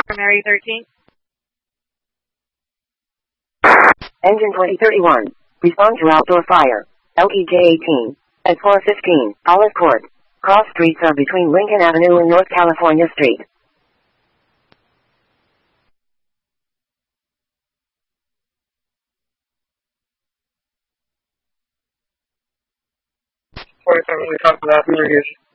Mary 13. Engine 2031. Respond to outdoor fire. LEJ 18. At 415, Olive Court. Cross streets are between Lincoln Avenue and North California Street. We talked about interviews.